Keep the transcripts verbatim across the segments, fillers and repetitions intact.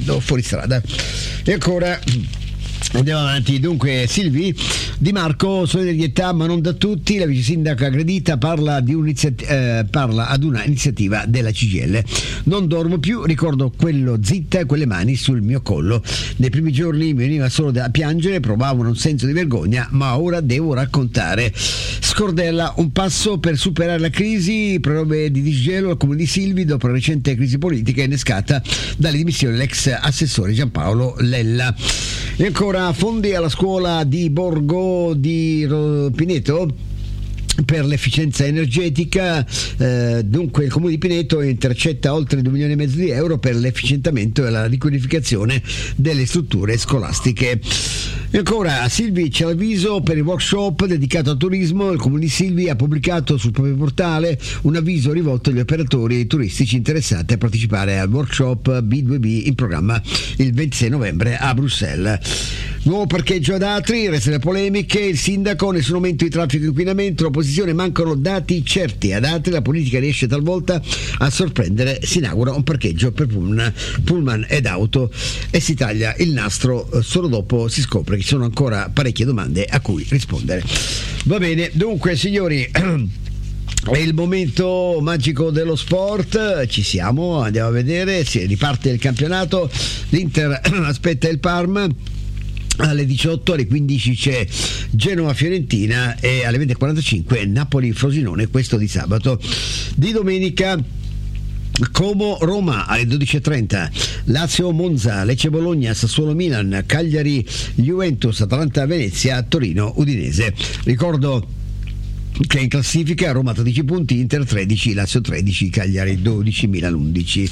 andando fuori strada. E ancora andiamo avanti. Dunque, Silvi Di Marco, solidarietà ma non da tutti, la vice sindaca aggredita parla, di eh, parla ad una iniziativa della C G I L. Non dormo più, ricordo quello zitta e quelle mani sul mio collo. Nei primi giorni mi veniva solo da piangere, provavo un senso di vergogna, ma ora devo raccontare. Scordella, un passo per superare la crisi, prove di disgelo al comune di Silvi dopo la recente crisi politica innescata dalle dimissioni dell'ex assessore Giampaolo Lella. E ancora fondi alla scuola di Borgo di Pineto per l'efficienza energetica. Eh, dunque il comune di Pineto intercetta oltre due milioni e mezzo di euro per l'efficientamento e la riqualificazione delle strutture scolastiche. E ancora a Silvi c'è l'avviso per il workshop dedicato al turismo. Il comune di Silvi ha pubblicato sul proprio portale un avviso rivolto agli operatori turistici interessati a partecipare al workshop B due B in programma il ventisei novembre a Bruxelles. Nuovo parcheggio ad Atri, resta le polemiche, il sindaco, nessun aumento di traffico e inquinamento, l'opposizione, mancano dati certi. Ad Atri la politica riesce talvolta a sorprendere, si inaugura un parcheggio per pullman, pullman ed auto e si taglia il nastro, solo dopo si scopre che ci sono ancora parecchie domande a cui rispondere. Va bene, dunque signori, è il momento magico dello sport, ci siamo, andiamo a vedere, si riparte il campionato, l'Inter aspetta il Parma. Alle diciotto, alle quindici c'è Genova-Fiorentina e alle venti e quarantacinque Napoli-Frosinone, questo di sabato. Di domenica Como-Roma alle dodici e trenta, Lazio-Monza, Lecce-Bologna, Sassuolo-Milan, Cagliari-Juventus, Atalanta-Venezia, Torino-Udinese. Ricordo che in classifica Roma tredici punti, Inter tredici, Lazio tredici, Cagliari dodici, Milan undici.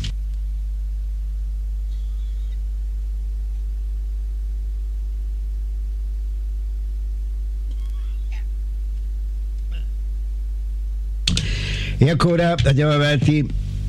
E ancora andiamo avanti.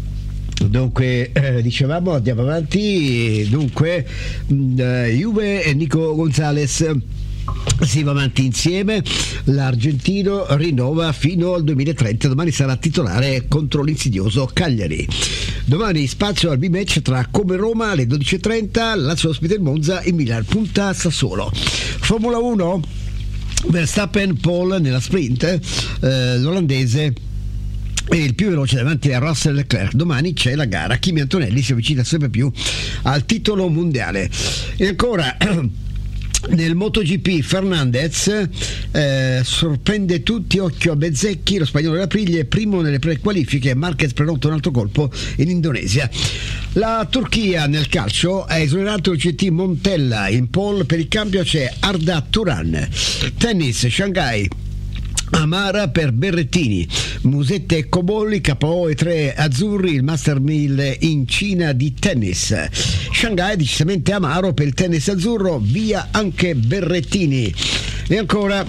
Dunque eh, dicevamo andiamo avanti. Dunque mh, Juve e Nico Gonzalez si va avanti insieme. L'argentino rinnova fino al duemilatrenta, domani sarà titolare contro l'insidioso Cagliari. Domani spazio al B-match tra Como e Roma alle dodici e trenta, Lazio ospita il Monza, il Milan punta Sassuolo. Formula uno, Verstappen Paul nella sprint, eh, l'olandese è il più veloce davanti a Russell Leclerc. Domani c'è la gara, Kimi Antonelli si avvicina sempre più al titolo mondiale. E ancora nel MotoGP Fernandez eh, sorprende tutti, occhio a Bezzecchi, lo spagnolo della Priglia è primo nelle prequalifiche, Marquez prenota un altro colpo in Indonesia. La Turchia nel calcio ha esonerato il C T Montella, in pole per il cambio c'è Arda Turan. Tennis, Shanghai Amara per Berrettini, Musette e Cobolli, K O e tre azzurri, il Master mille in Cina di tennis. Shanghai decisamente amaro per il tennis azzurro, via anche Berrettini. E ancora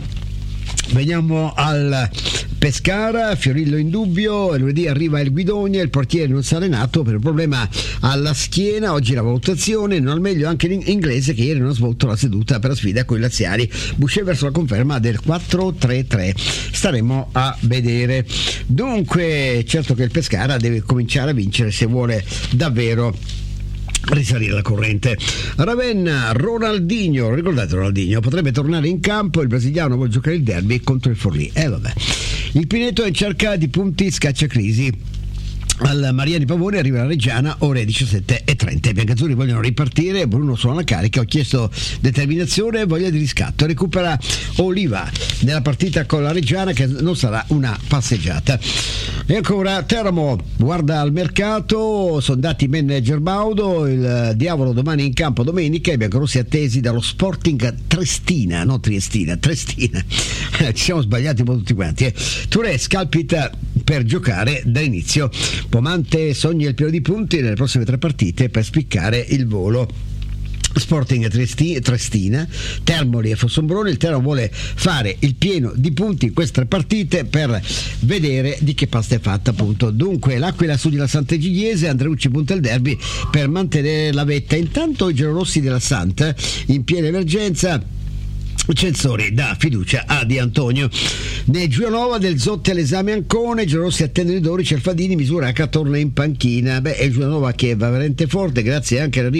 veniamo al Pescara, Fiorillo in dubbio, lunedì arriva il Guidonia, il portiere non si è allenato per un problema alla schiena, oggi la valutazione, non al meglio anche l'inglese che ieri non ha svolto la seduta per la sfida con i laziali. Boucher verso la conferma del quattro tre tre, staremo a vedere. Dunque certo che il Pescara deve cominciare a vincere se vuole davvero risalire la corrente. Ravenna, Ronaldinho, ricordate Ronaldinho potrebbe tornare in campo, il brasiliano vuole giocare il derby contro il Forlì. E eh, vabbè. Il Pineto è in cerca di punti scacciacrisi. Al Maria di Pavone arriva la Reggiana, ore diciassette e trenta. I biancazzurri vogliono ripartire, Bruno suona la carica, ho chiesto determinazione e voglia di riscatto. Recupera Oliva nella partita con la Reggiana che non sarà una passeggiata. E ancora Teramo guarda al mercato, sono dati manager Baudo, il diavolo domani in campo domenica, i biancorossi attesi dallo Sporting Triestina, no Triestina, Triestina. Ci siamo sbagliati un po' tutti quanti. Eh. Touré scalpita per giocare dall'inizio. Pomante sogna il pieno di punti nelle prossime tre partite per spiccare il volo. Sporting Triestina, Termoli e Fossombrone. Il Teramo vuole fare il pieno di punti in queste tre partite per vedere di che pasta è fatta, appunto. Dunque l'Aquila studia la Sant'Egidiese, Andreucci punta il derby per mantenere la vetta. Intanto i giallorossi della Santa in piena emergenza, Censori dà fiducia a Di Antonio. Nel Giulianova del Zotti all'esame Ancone, Giallorossi attendono i Dorici, Alfadini, Misuraca torna in panchina. Beh, è il Giulianova che va veramente forte grazie anche alla